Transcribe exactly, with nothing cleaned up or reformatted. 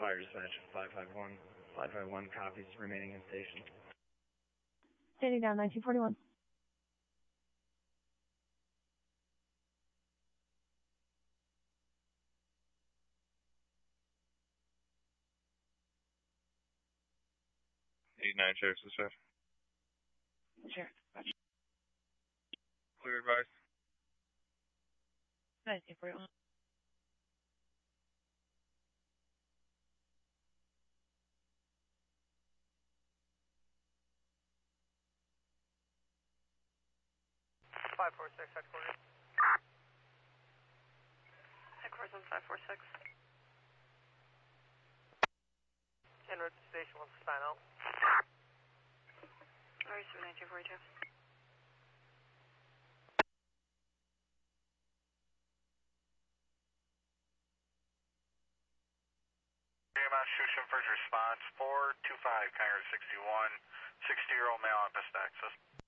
Fire dispatch, five five one. five five one copies remaining in station. Standing down, nineteen forty-one. eighty-nine Sheriff's Dispatch. Sheriff Dispatch. Clear advice. nineteen forty-one. five four six, headquarters. Headquarters on five four six. En route to station, one sign out. Alright, seven nineteen forty-two. Massachusetts first response, four two five, Congress sixty-one, sixty-year-old male on best access.